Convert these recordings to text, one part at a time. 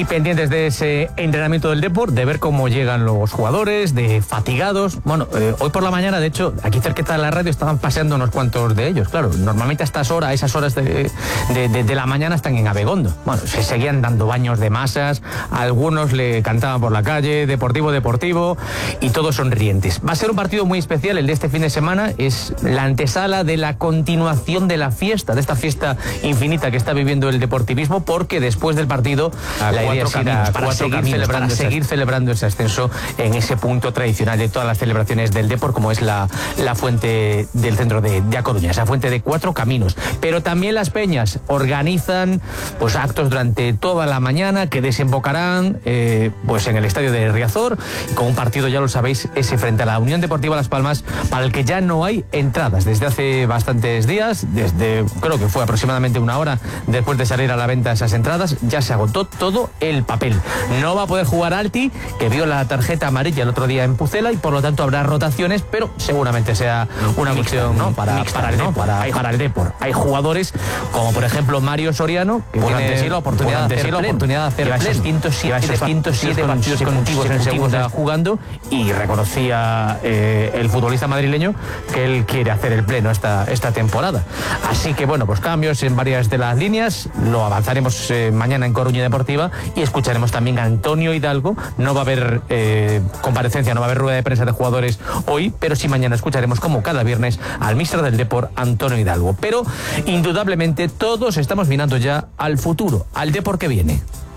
Y pendientes de ese entrenamiento del Depor, de ver cómo llegan los jugadores, de fatigados. Bueno, hoy por la mañana, de hecho, aquí cerquita de la radio estaban paseando unos cuantos de ellos. Claro, normalmente a esas horas de la mañana están en Abegondo. Bueno, se seguían dando baños de masas, algunos le cantaban por la calle, deportivo, y todos sonrientes. Va a ser un partido muy especial el de este fin de semana, es la antesala de la continuación de la fiesta, de esta fiesta infinita que está viviendo el deportivismo, porque después del partido la idea es ir para seguir celebrando ese ascenso en ese punto tradicional de todas las celebraciones del Depor, como es la fuente del centro de A Coruña, esa fuente de 4 caminos. Pero también las peñas organizan pues actos durante toda la mañana que desembocarán pues en el estadio de Riazor, con un partido, ya lo sabéis, ese frente a la Unión Deportiva Las Palmas, para el que ya no hay entradas desde hace bastantes días, desde creo que fue aproximadamente una hora después de salir a la venta esas entradas, ya se agotó todo el papel. No va a poder jugar Alti, que vio la tarjeta amarilla el otro día en Pucela, y por lo tanto habrá rotaciones, pero seguramente sea una cuestión para el Depor. Hay jugadores como por ejemplo Mario Soriano, que tiene la oportunidad de hacer 107 partidos consecutivos en segunda jugando, y reconocía el futbolista madrileño que él quiere hacer el pleno esta temporada. Así que bueno, pues cambios en varias de las líneas, lo avanzaremos mañana en Coruña Deportiva, y escucharemos también a Antonio Hidalgo. No va a haber comparecencia, no va a haber rueda de prensa de jugadores hoy, pero sí mañana escucharemos, como cada viernes, al míster del Depor, Antonio Hidalgo. Pero indudablemente todos estamos mirando ya al futuro, al Depor que viene.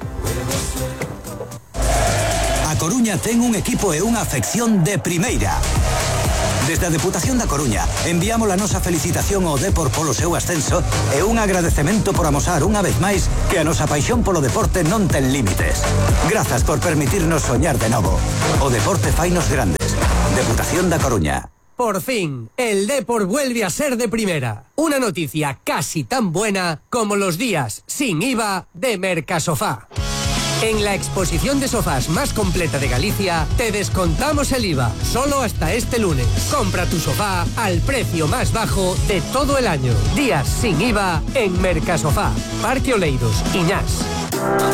A Coruña ten un equipo e unha afección de primeira. Desde a Deputación da Coruña enviamos a nosa felicitación ao Depor polo seu ascenso e un agradecemento por amosar unha vez máis que a nosa paixón polo deporte non ten límites. Grazas por permitirnos soñar de novo. O deporte fainos grandes. Deputación da Coruña. Por fin, el Depor vuelve a ser de primera. Una noticia casi tan buena como los días sin IVA de Mercasofá. En la exposición de sofás más completa de Galicia, te descontamos el IVA, solo hasta este lunes. Compra tu sofá al precio más bajo de todo el año. Días sin IVA en Mercasofá, Parque Oleiros, Iñás.